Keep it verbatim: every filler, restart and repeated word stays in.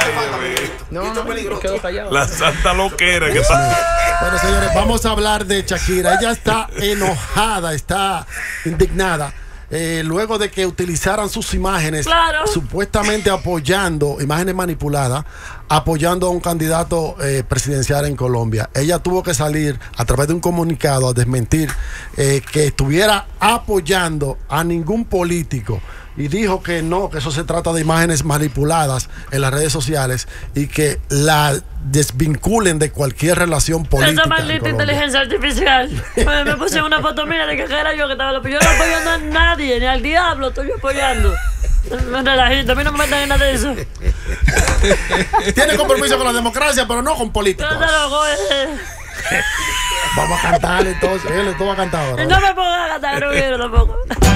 No, no, no, quedó callado. La santa loquera que está. Bueno, señores, vamos a hablar de Shakira. Ella está enojada, está indignada. Eh, luego de que utilizaran sus imágenes, claro, supuestamente apoyando, imágenes manipuladas, apoyando a un candidato eh, presidencial en Colombia. Ella tuvo que salir a través de un comunicado a desmentir eh, que estuviera apoyando a ningún político. Y dijo que no, que eso se trata de imágenes manipuladas en las redes sociales y que la desvinculen de cualquier relación política. Esa maldita inteligencia artificial. Me, me puse una foto mía de que era yo que estaba yo no apoyando a nadie, ni al diablo estoy apoyando. Me relajé, a mí no me metan en nada de eso. Tiene compromiso con la democracia, pero no con políticos. No te lo eh. Vamos a cantar entonces. Él, tú vas a cantar ahora. No me pongas a cantar, no quiero tampoco.